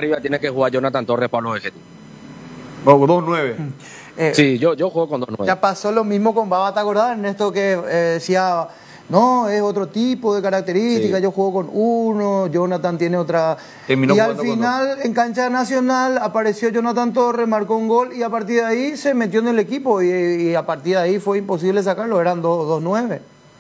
arriba tiene que jugar Jonathan Torres para los objetivos. O 2-9. Sí, yo juego con 2-9. Ya pasó lo mismo con Baba, ¿te acordás, Ernesto? Que decía, no, es otro tipo de características, yo juego con uno, Jonathan tiene otra. Terminó y al jugando con final, en cancha nacional, apareció Jonathan Torres, marcó un gol y a partir de ahí se metió en el equipo y a partir de ahí fue imposible sacarlo, eran 2-9.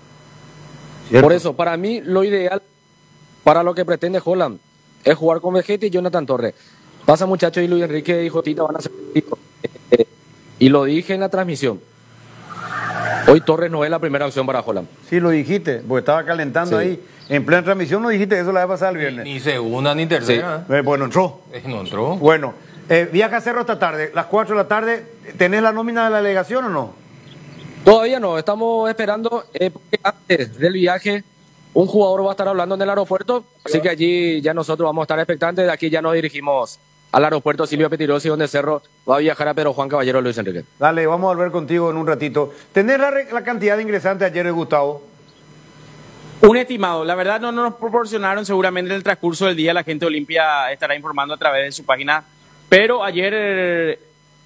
Por eso, para mí, lo ideal para lo que pretende Holland es jugar con Vegeta y Jonathan Torres. Pasa, muchachos, y Luis Enrique y Jotita van a ser hijos. Y lo dije en la transmisión. Hoy Torres no es la primera opción para Holland. Sí, lo dijiste, porque estaba calentando ahí. En plena transmisión no dijiste eso la vez pasada el viernes. Ni segunda ni tercera. Bueno, entró. No entró. Bueno, viaja a Cerro esta tarde, las 4 de la tarde. ¿Tenés la nómina de la delegación o no? Todavía no, estamos esperando. Porque antes del viaje, un jugador va a estar hablando en el aeropuerto. Así que allí ya nosotros vamos a estar expectantes. De aquí ya nos dirigimos al aeropuerto Silvio Petirosi, donde Cerro va a viajar a Pedro Juan Caballero Luis Enrique. Dale, vamos a volver contigo en un ratito. ¿Tenés la cantidad de ingresantes ayer, Gustavo? Un estimado, la verdad no nos proporcionaron, seguramente en el transcurso del día la gente Olimpia estará informando a través de su página, pero ayer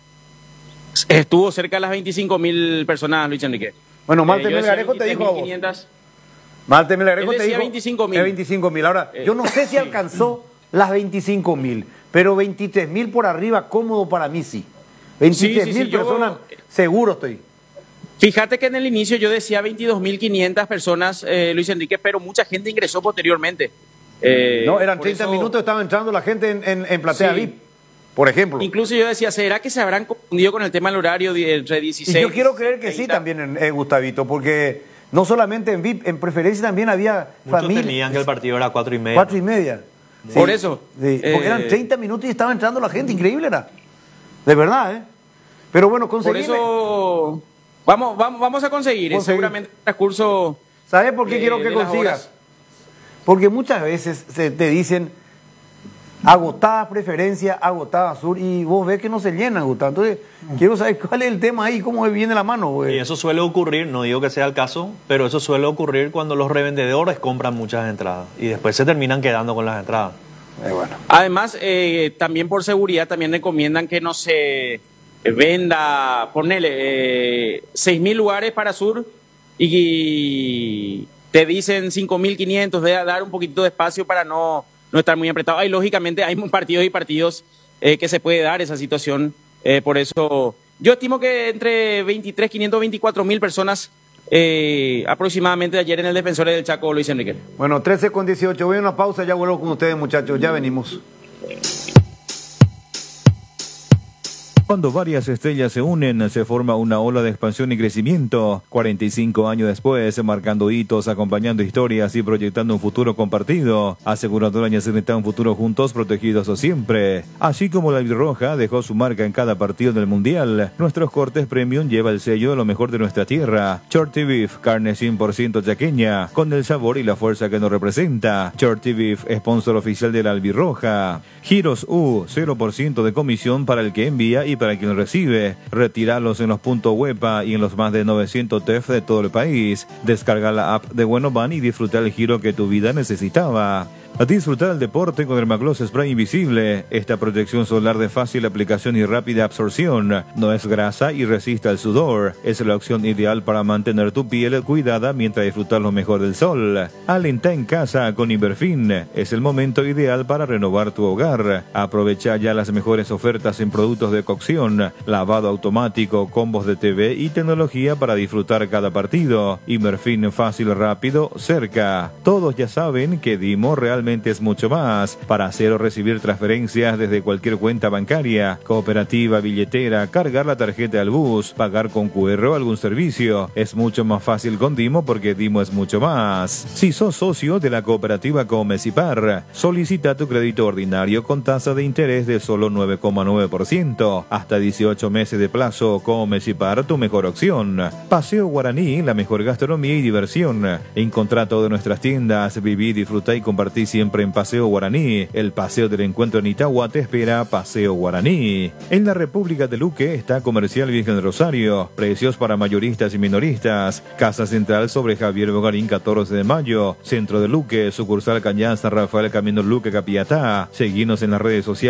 estuvo cerca de las 25.000 personas, Luis Enrique. Bueno, Malte Melgarejo te dijo a vos. 500. Malte Melgarejo te dijo 25.000. 25.000. Ahora, yo no sé si alcanzó las 25.000, pero 23.000 por arriba, cómodo para mí sí. 23.000 personas, seguro estoy. Fíjate que en el inicio yo decía 22.500 personas, Luis Enrique, pero mucha gente ingresó posteriormente. No, eran 30 minutos, estaba entrando la gente en platea VIP, por ejemplo. Incluso yo decía, ¿será que se habrán confundido con el tema del horario entre 16? Y yo quiero creer que 30. sí también, Gustavito, porque no solamente en VIP, en preferencia también había muchos familia. tenían que el partido era 4:30. 4:30. Sí. Por eso. Sí, porque eran 30 minutos y estaba entrando la gente, increíble era. De verdad, ¿eh? Pero bueno, conseguimos. Por eso vamos a conseguir. Seguramente en el transcurso. ¿Sabes por qué quiero que consigas? Porque muchas veces te dicen agotada preferencia, agotada sur, y vos ves que no se llenan, Gustavo. Entonces, quiero saber cuál es el tema ahí, cómo viene la mano, güey. Y eso suele ocurrir, no digo que sea el caso, pero eso suele ocurrir cuando los revendedores compran muchas entradas y después se terminan quedando con las entradas. Bueno. Además, también por seguridad, también recomiendan que no se venda, ponele 6.000 lugares para sur y te dicen 5.500, de dar un poquito de espacio para no estar muy apretado. Y lógicamente hay partidos y partidos que se puede dar esa situación. Por eso yo estimo que entre 23.500 24.000 personas aproximadamente ayer en el Defensores del Chaco, Luis Enrique. Bueno, 13:18. Voy a una pausa, ya vuelvo con ustedes, muchachos. Ya venimos. Cuando varias estrellas se unen, se forma una ola de expansión y crecimiento. 45 años después, marcando hitos, acompañando historias y proyectando un futuro compartido. Aseguradora Ñacineta, un futuro juntos, protegidos siempre. Así como la albirroja dejó su marca en cada partido del Mundial, nuestros cortes premium lleva el sello de lo mejor de nuestra tierra. Shorty Beef, carne 100% chaqueña, con el sabor y la fuerza que nos representa. Shorty Beef, sponsor oficial de la albirroja. Giros U, 0% de comisión para el que envía y para quien recibe. Retiralos en los puntos Huepa y en los más de 900 TEF de todo el país. Descarga la app de Buenoban y disfruta el giro que tu vida necesitaba. A disfrutar el deporte con Dermagloss Spray Invisible. Esta protección solar de fácil aplicación y rápida absorción. No es grasa y resiste al sudor. Es la opción ideal para mantener tu piel cuidada mientras disfrutas lo mejor del sol. Alenta en casa con Iberfin. Es el momento ideal para renovar tu hogar. Aprovecha ya las mejores ofertas en productos de cocción, lavado automático, combos de TV y tecnología para disfrutar cada partido. Iberfin, fácil, rápido, cerca. Todos ya saben que Dimo realmente es mucho más. Para hacer o recibir transferencias desde cualquier cuenta bancaria, cooperativa, billetera, cargar la tarjeta al bus, pagar con QR o algún servicio. Es mucho más fácil con Dimo porque Dimo es mucho más. Si sos socio de la cooperativa Comecipar, solicita tu crédito ordinario con tasa de interés de solo 9,9%. Hasta 18 meses de plazo. Comecipar, tu mejor opción. Paseo Guaraní, la mejor gastronomía y diversión. Encontrá todas nuestras tiendas, viví, disfrutá y compartí siempre en Paseo Guaraní. El paseo del encuentro en Itagua te espera. Paseo Guaraní. En la República de Luque está Comercial Virgen del Rosario. Precios para mayoristas y minoristas. Casa Central sobre Javier Bogarín 14 de mayo. Centro de Luque, sucursal Cañán San Rafael Camino Luque Capiatá. Seguinos en las redes sociales.